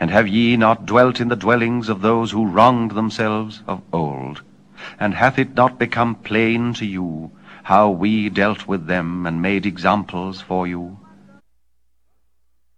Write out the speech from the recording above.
And have ye not dwelt in the dwellings of those who wronged themselves of old? And hath it not become plain to you how we dealt with them and made examples for you?